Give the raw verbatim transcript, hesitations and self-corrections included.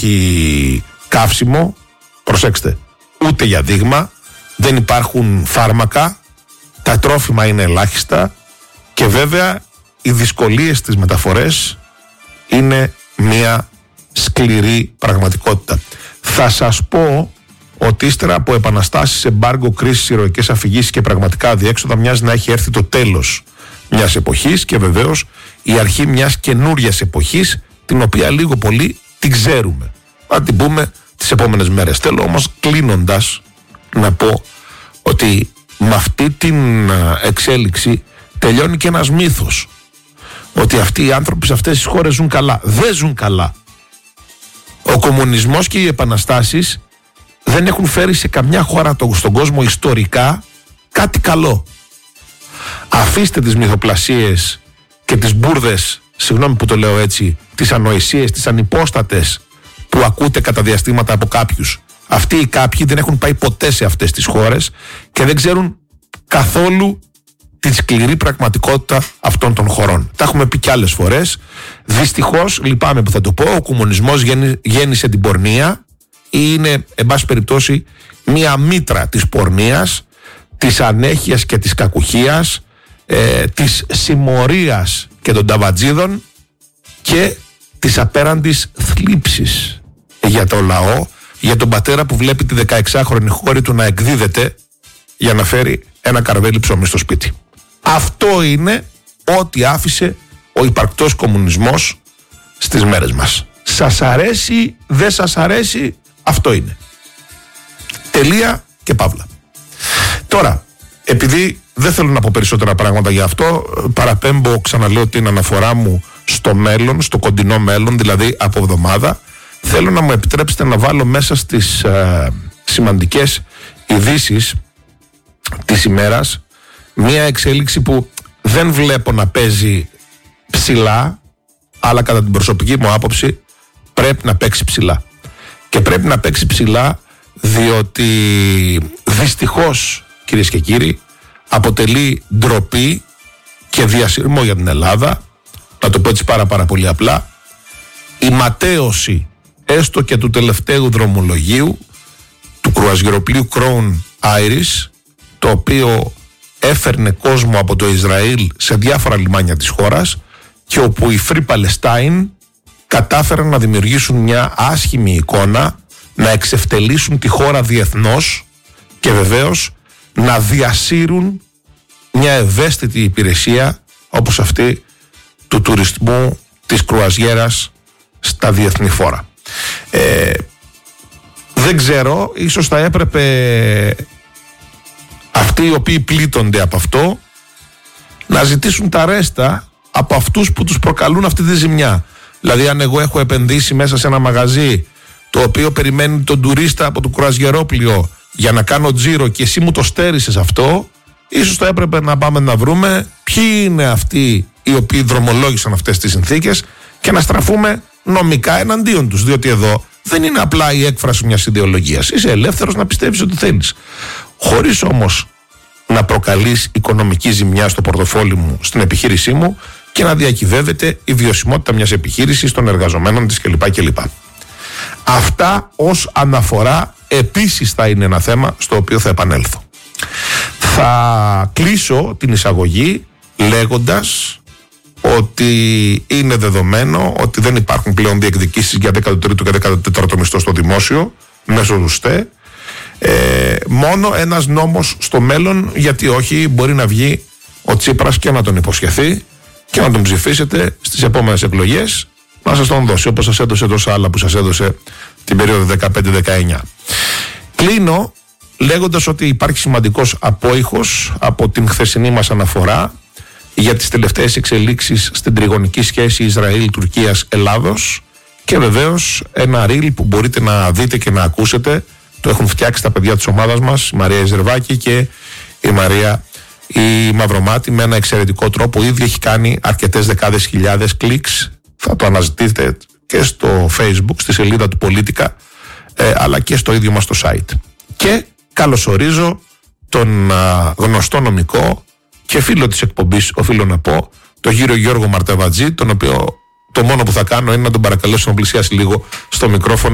υπάρχει καύσιμο, προσέξτε, ούτε για δείγμα, δεν υπάρχουν φάρμακα, τα τρόφιμα είναι ελάχιστα και βέβαια οι δυσκολίες στις μεταφορές είναι μια σκληρή πραγματικότητα. Θα σας πω ότι ύστερα από επαναστάσεις, εμπάργκο, κρίσεις, ηρωικές αφηγήσεις και πραγματικά αδιέξοδα μοιάζει να έχει έρθει το τέλος μιας εποχής και βεβαίως η αρχή μιας καινούριας εποχής, την οποία λίγο πολύ την ξέρουμε. Θα την πούμε τις επόμενες μέρες. Θέλω όμως κλείνοντας να πω ότι με αυτή την εξέλιξη τελειώνει και ένας μύθος. Ότι αυτοί οι άνθρωποι σε αυτές τις χώρες ζουν καλά. Δεν ζουν καλά. Ο κομμουνισμός και οι επαναστάσεις δεν έχουν φέρει σε καμιά χώρα στον κόσμο ιστορικά κάτι καλό. Αφήστε τις μυθοπλασίες και τις μπουρδες, συγγνώμη που το λέω έτσι, τις ανοησίες, τις ανυπόστατες που ακούτε κατά διαστήματα από κάποιους. Αυτοί οι κάποιοι δεν έχουν πάει ποτέ σε αυτές τις χώρες και δεν ξέρουν καθόλου τη σκληρή πραγματικότητα αυτών των χωρών. Τα έχουμε πει κι άλλες φορές. Δυστυχώς, λυπάμαι που θα το πω, ο κομμουνισμός γέννησε την πορνεία ή είναι, εν πάση περιπτώσει, μία μήτρα της πορνείας, της ανέχειας και της κακουχίας, ε, της συμμορίας και των ταβατζίδων και της απέραντης θλίψης για το λαό, για τον πατέρα που βλέπει τη δεκαεξάχρονη κόρη του να εκδίδεται για να φέρει ένα καρβέλι ψωμί στο σπίτι. Αυτό είναι ό,τι άφησε ο υπαρκτός κομμουνισμός στις μέρες μας. Σας αρέσει, δεν σας αρέσει, αυτό είναι. Τελεία και παύλα. Τώρα, επειδή δεν θέλω να πω περισσότερα πράγματα για αυτό, παραπέμπω, ξαναλέω την αναφορά μου στο μέλλον, στο κοντινό μέλλον, δηλαδή από εβδομάδα. Θέλω να μου επιτρέψετε να βάλω μέσα στις ε, σημαντικές ειδήσεις της ημέρας μία εξέλιξη που δεν βλέπω να παίζει ψηλά, αλλά κατά την προσωπική μου άποψη πρέπει να παίξει ψηλά. Και πρέπει να παίξει ψηλά διότι δυστυχώς, κυρίες και κύριοι, αποτελεί ντροπή και διασυρμό για την Ελλάδα, να το πω έτσι πάρα πάρα πολύ απλά, η ματέωση έστω και του τελευταίου δρομολογίου του κρουαζιεροπλοίου Crown Iris, το οποίο έφερνε κόσμο από το Ισραήλ σε διάφορα λιμάνια της χώρας και όπου οι Free Palestine κατάφεραν να δημιουργήσουν μια άσχημη εικόνα, να εξευτελίσουν τη χώρα διεθνώς και βεβαίως να διασύρουν μια ευαίσθητη υπηρεσία όπως αυτή του τουρισμού της κρουαζιέρας στα διεθνή φόρα. Ε, δεν ξέρω, ίσως θα έπρεπε αυτοί οι οποίοι πλήττονται από αυτό να ζητήσουν τα ρέστα από αυτούς που τους προκαλούν αυτή τη ζημιά. Δηλαδή, αν εγώ έχω επενδύσει μέσα σε ένα μαγαζί το οποίο περιμένει τον τουρίστα από το κρουαζιερόπλοιο για να κάνω τζίρο και εσύ μου το στέρισες αυτό, ίσως θα έπρεπε να πάμε να βρούμε ποιοι είναι αυτοί οι οποίοι δρομολόγησαν αυτές τις συνθήκες και να στραφούμε νομικά εναντίον τους. Διότι εδώ δεν είναι απλά η έκφραση μιας ιδεολογίας. Είσαι ελεύθερος να πιστεύεις ό,τι θέλεις. Χωρίς όμως να προκαλείς οικονομική ζημιά στο πορτοφόλι μου, στην επιχείρησή μου και να διακυβεύεται η βιωσιμότητα μιας επιχείρησης, των εργαζομένων της κλπ. κλπ. Αυτά ως αναφορά επίσης θα είναι ένα θέμα στο οποίο θα επανέλθω. Θα κλείσω την εισαγωγή λέγοντας ότι είναι δεδομένο ότι δεν υπάρχουν πλέον διεκδικήσεις για δέκατο τρίτο και δέκατο τέταρτο μισθό στο δημόσιο μέσω του ΣΤΕ. Ε, μόνο ένας νόμος στο μέλλον, γιατί όχι, μπορεί να βγει ο Τσίπρας και να τον υποσχεθεί και να τον ψηφίσετε στις επόμενες εκλογές, να σας τον δώσει όπως σας έδωσε τόσα άλλα που σας έδωσε την περίοδο δεκαπέντε δεκαεννιά. Κλείνω λέγοντας ότι υπάρχει σημαντικός απόϊχος από την χθεσινή μας αναφορά για τις τελευταίες εξελίξεις στην τριγωνική σχέση Ισραήλ-Τουρκίας-Ελλάδος και βεβαίως ένα ριλ που μπορείτε να δείτε και να ακούσετε. Το έχουν φτιάξει τα παιδιά της ομάδας μας, η Μαρία Ιζερβάκη και η Μαρία η Μαυρομάτη, με ένα εξαιρετικό τρόπο. Ήδη έχει κάνει αρκετές δεκάδες χιλιάδες κλικς. Θα το αναζητήσετε και στο Facebook, στη σελίδα του Πολίτικα, ε, αλλά και στο ίδιο μας το site. Και καλωσορίζω τον α, γνωστό νομικό και φίλο της εκπομπής, οφείλω να πω, τον κύριο Γιώργο Μαρτεβατζή, τον οποίο το μόνο που θα κάνω είναι να τον παρακαλέσω να πλησιάσει λίγο στο μικρόφωνο